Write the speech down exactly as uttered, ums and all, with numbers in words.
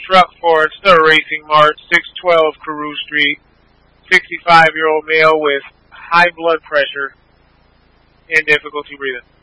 truck for Star Racing Mart, six twelve Carew Street, sixty-five-year-old male with high blood pressure and difficulty breathing.